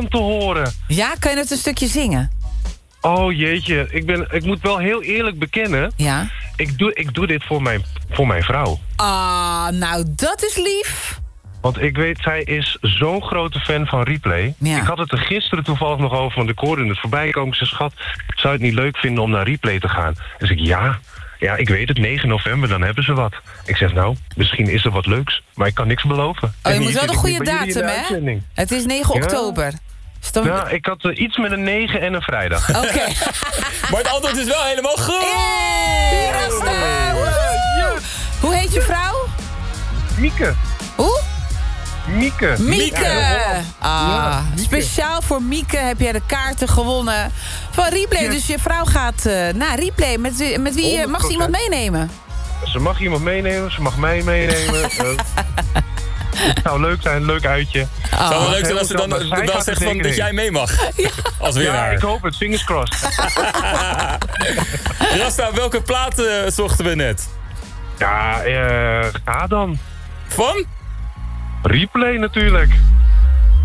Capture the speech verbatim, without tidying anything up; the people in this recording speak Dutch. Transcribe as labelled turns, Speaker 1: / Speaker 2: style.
Speaker 1: dan te horen.
Speaker 2: Ja, kan je het een stukje zingen?
Speaker 1: Oh jeetje, ik, ben, ik moet wel heel eerlijk bekennen.
Speaker 2: Ja.
Speaker 1: Ik doe, ik doe dit voor mijn, voor mijn vrouw.
Speaker 2: Ah, nou dat is lief.
Speaker 1: Want ik weet, zij is zo'n grote fan van Replay.
Speaker 2: Ja.
Speaker 1: Ik had het er gisteren toevallig nog over, want ik hoorde het voorbij komen. Ze schat, zou je het niet leuk vinden om naar Replay te gaan? Dus ik, ja, ja, ik weet het, negen november, dan hebben ze wat. Ik zeg, nou, misschien is er wat leuks, maar ik kan niks beloven.
Speaker 2: Oh, je
Speaker 1: En
Speaker 2: moet
Speaker 1: hier
Speaker 2: wel
Speaker 1: zit
Speaker 2: een
Speaker 1: ik
Speaker 2: goede
Speaker 1: nu bij jullie in de
Speaker 2: datum, hè?
Speaker 1: uitzending.
Speaker 2: Het is negen
Speaker 1: Ja.
Speaker 2: oktober. Dus dan...
Speaker 1: Ja, ik had uh, iets met een negen en een vrijdag.
Speaker 2: Oké.
Speaker 3: Maar het antwoord is wel helemaal goed.
Speaker 2: Yay, Rasta! Woehoe! Hoe heet je vrouw?
Speaker 1: Mieke,
Speaker 2: Hoe?
Speaker 1: Mieke.
Speaker 2: Mieke!
Speaker 1: Ja,
Speaker 2: Ah,
Speaker 1: Ja, Mieke.
Speaker 2: speciaal voor Mieke heb jij de kaarten gewonnen van Replay.
Speaker 1: Yes.
Speaker 2: Dus je vrouw gaat uh, naar Replay. Met, wie- met wie uh, mag ze iemand meenemen?
Speaker 1: Ze mag iemand meenemen, ze mag mij meenemen. uh, het zou leuk zijn, een leuk uitje.
Speaker 3: Het zou wel leuk zijn als ze dan
Speaker 1: Maar zij
Speaker 3: wel
Speaker 1: gaat
Speaker 3: zegt
Speaker 1: er
Speaker 3: van
Speaker 1: zeker
Speaker 3: dat
Speaker 1: heen.
Speaker 3: jij mee mag. Als
Speaker 1: Ja,
Speaker 3: winnaar.
Speaker 1: ik hoop het, fingers crossed.
Speaker 3: Rasta, welke plaat uh, zochten we net?
Speaker 1: Ja, eh, ga dan.
Speaker 3: Van?
Speaker 1: Replay natuurlijk.